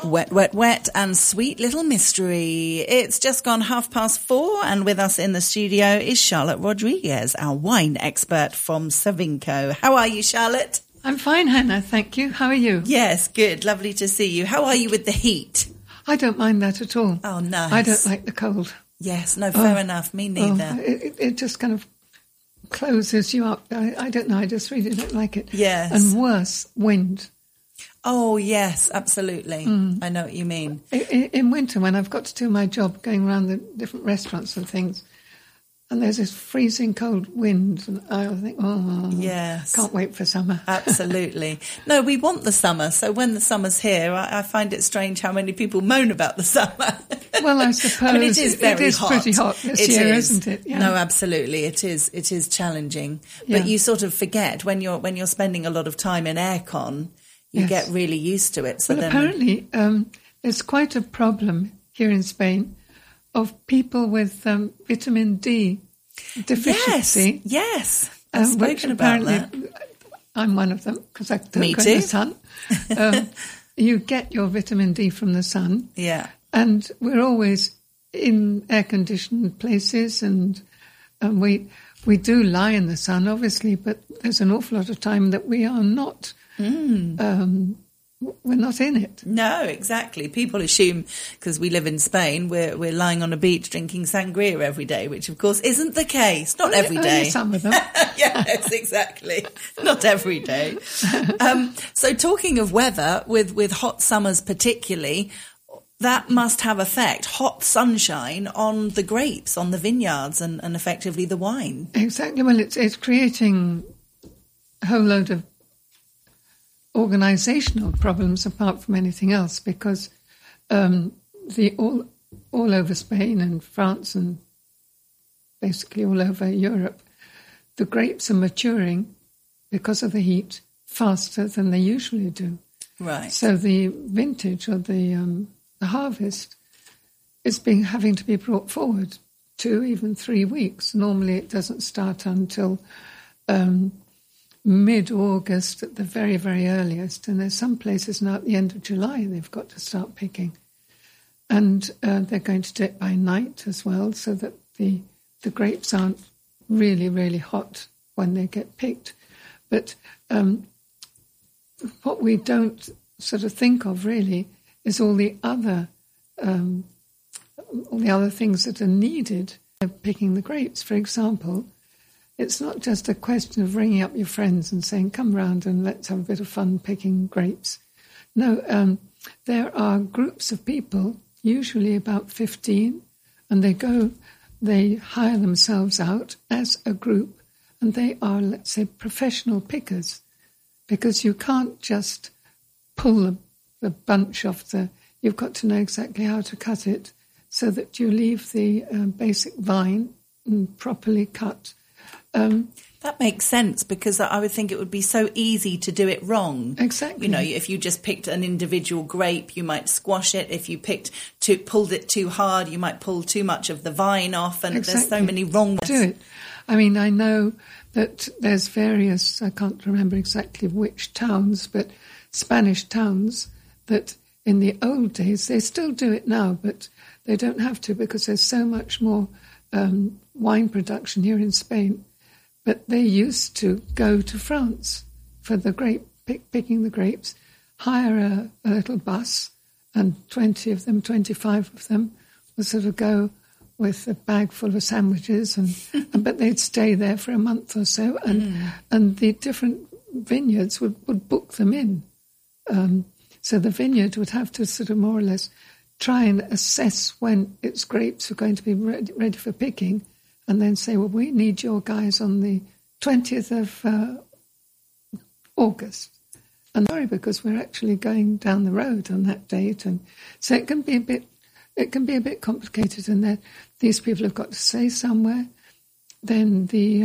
Wet, Wet, Wet and Sweet Little Mystery. It's just gone 4:30 and with us in the studio is Charlotte Rodriguez, our wine expert from Savinco. How are you, Charlotte? I'm fine, Hannah, thank you. How are you? Yes, good. Lovely to see you. How are you with the heat? I don't mind that at all. Oh, nice. I don't like the cold. Yes, no, fair enough. Me neither. It just kind of closes you up. I don't know, I just really don't like it. Yes. And worse, wind. Oh, yes, absolutely. I know what you mean. In winter, when I've got to do my job, going around the different restaurants and things, and there's this freezing cold wind, and I think, yes, can't wait for summer. Absolutely. No, we want the summer, so when the summer's here, I find it strange how many people moan about the summer. Well, I suppose I mean, it is very hot. Pretty hot this year, isn't it? Yeah. No, absolutely. It is challenging. Yeah. But you sort of forget when you're spending a lot of time in aircon, you get really used to it. So well, apparently, there's quite a problem here in Spain of people with vitamin D deficiency. Yes. I've spoken about that. I'm one of them because I don't go in the sun. You get your vitamin D from the sun. Yeah. And we're always in air-conditioned places and we do lie in the sun, obviously, but there's an awful lot of time that we are not. We're not in it. No, exactly. People assume because we live in Spain, we're lying on a beach drinking sangria every day, which of course isn't the case. Not every day. Only some of them. Yes, exactly. Not every day. So talking of weather, with hot summers particularly, that must have effect, hot sunshine on the grapes, on the vineyards and effectively the wine. Exactly. Well, it's creating a whole load of organisational problems apart from anything else because all over Spain and France and basically all over Europe, the grapes are maturing because of the heat faster than they usually do. Right. So the vintage or the harvest is having to be brought forward 2, even 3 weeks. Normally it doesn't start until mid-August at the very, very earliest. And there's some places now at the end of July they've got to start picking. And they're going to do it by night as well so that the grapes aren't really, really hot when they get picked. But what we don't sort of think of really is all the other things that are needed of picking the grapes. For example, it's not just a question of ringing up your friends and saying, come round and let's have a bit of fun picking grapes. No, there are groups of people, usually about 15, and they hire themselves out as a group, and they are, let's say, professional pickers, because you can't just pull the bunch off you've got to know exactly how to cut it so that you leave the basic vine properly cut. That makes sense because I would think it would be so easy to do it wrong. Exactly. You know, if you just picked an individual grape, you might squash it. If you pulled it too hard, you might pull too much of the vine off, and exactly. There's so many wrong ways. Do it. I mean, I know that there's various, I can't remember exactly which towns, but Spanish towns that in the old days, they still do it now, but they don't have to because there's so much more wine production here in Spain. But they used to go to France for the picking the grapes, hire a little bus, and 20 of them, 25 of them would sort of go with a bag full of sandwiches, but they'd stay there for a month or so, and the different vineyards would book them in. So the vineyard would have to sort of more or less try and assess when its grapes were going to be ready for picking, and then say, well, we need your guys on the 20th of August. And sorry, because we're actually going down the road on that date. And so it can be a bit complicated, and that these people have got to stay somewhere. Then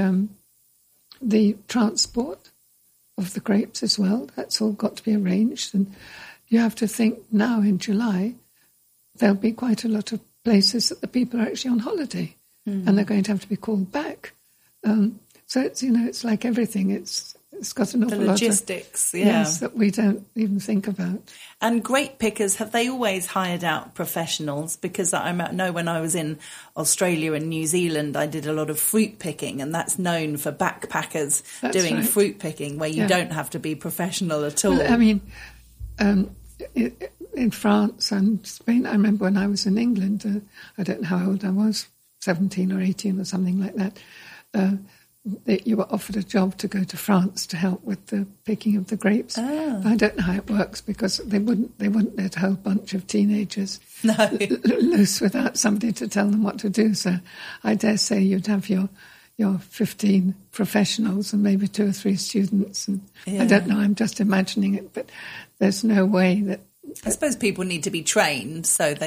the transport of the grapes as well, that's all got to be arranged. And you have to think now in July, there'll be quite a lot of places that the people are actually on holiday. And they're going to have to be called back. So it's, it's like everything. It's it's got an awful The logistics, lot of, yes, that we don't even think about. And grape pickers, have they always hired out professionals? Because I know when I was in Australia and New Zealand, I did a lot of fruit picking, and that's known for backpackers doing fruit picking, where you don't have to be professional at all. Well, I mean, in France and Spain, I remember when I was in England, I don't know how old I was, 17 or 18 or something like that, you were offered a job to go to France to help with the picking of the grapes. Oh. I don't know how it works, because they wouldn't let a whole bunch of teenagers loose without somebody to tell them what to do. So I dare say you'd have your 15 professionals and maybe 2 or 3 students. And I don't know, I'm just imagining it, but there's no way that... I suppose people need to be trained so